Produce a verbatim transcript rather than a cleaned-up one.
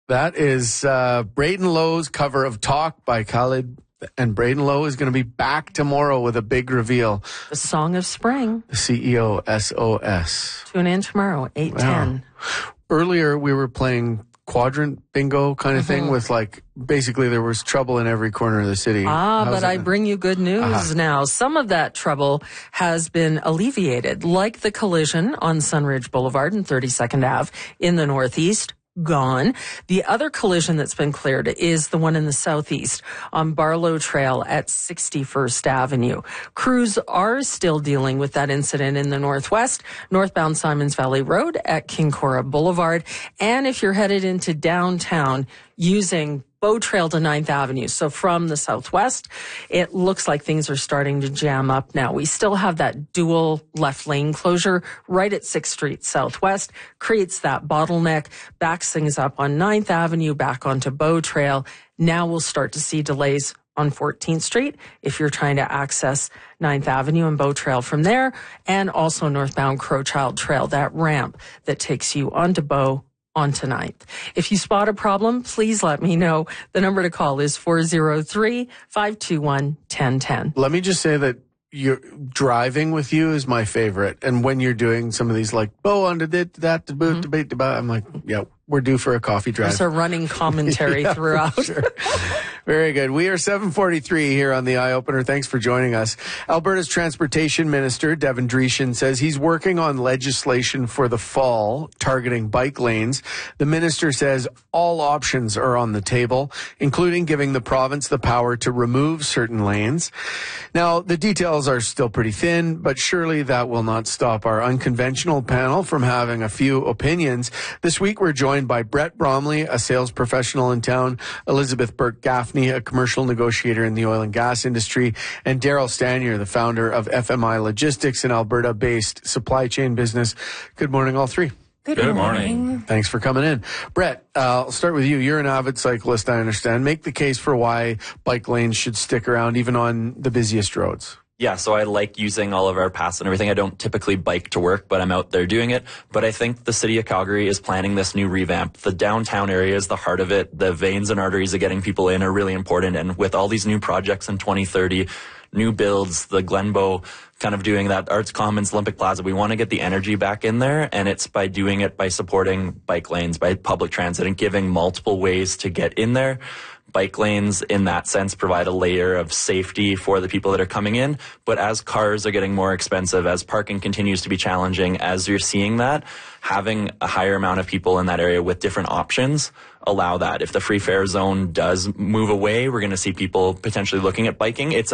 That is uh, Braden Lowe's cover of Talk by Khalid. And Braden Lowe is going to be back tomorrow with a big reveal. The Song of Spring. The C E O, S O S. Tune in tomorrow, eight ten. Wow. Earlier, we were playing quadrant bingo kind of mm-hmm. thing with like, basically there was trouble in every corner of the city. Ah, How's but I bring you good news uh-huh. now. Some of that trouble has been alleviated, like the collision on Sunridge Boulevard and thirty-second Avenue in the Northeast. Gone. The other collision that's been cleared is the one in the southeast on Barlow Trail at sixty-first Avenue. Crews are still dealing with that incident in the northwest, northbound Simons Valley Road at King Cora Boulevard. And if you're headed into downtown using Bow Trail to ninth Avenue. So from the southwest, it looks like things are starting to jam up now. We still have that dual left lane closure right at sixth Street Southwest, creates that bottleneck, backs things up on ninth Avenue, back onto Bow Trail. Now we'll start to see delays on fourteenth Street if you're trying to access ninth Avenue and Bow Trail from there, and also northbound Crowchild Trail, that ramp that takes you onto Bow on ninth. If you spot a problem, please let me know. The number to call is four oh three, five two one, one oh one oh. Let me just say that you're driving with you is my favorite. And when you're doing some of these like, oh, under that, that, debate, debate, debate, I'm like, yeah, we're due for a coffee drive. There's a running commentary yeah, throughout. Sure. Very good. We are seven forty-three here on the Eye Opener. Thanks for joining us. Alberta's Transportation Minister, Devin Dreeshen, says he's working on legislation for the fall targeting bike lanes. The minister says all options are on the table, including giving the province the power to remove certain lanes. Now, the details are still pretty thin, but surely that will not stop our unconventional panel from having a few opinions. This week, we're joined by Brett Bromley, a sales professional in town, Elizabeth Burke-Gaffney, a commercial negotiator in the oil and gas industry, and Daryl Stanier, the founder of F M I Logistics, an Alberta-based supply chain business. Good morning, all three. Good, Good morning. morning. Thanks for coming in. Brett, uh, I'll start with you. You're an avid cyclist, I understand. Make the case for why bike lanes should stick around even on the busiest roads. Yeah, so I like using all of our paths and everything. I don't typically bike to work, but I'm out there doing it. But I think the city of Calgary is planning this new revamp. The downtown area is the heart of it. The veins and arteries of getting people in are really important. And with all these new projects in twenty thirty, new builds, the Glenbow kind of doing that, Arts Commons, Olympic Plaza, we want to get the energy back in there. And it's by doing it by supporting bike lanes, by public transit, and giving multiple ways to get in there. Bike lanes, in that sense, provide a layer of safety for the people that are coming in. But as cars are getting more expensive, as parking continues to be challenging, as you're seeing that, having a higher amount of people in that area with different options allow that. If the free fare zone does move away, we're going to see people potentially looking at biking. It's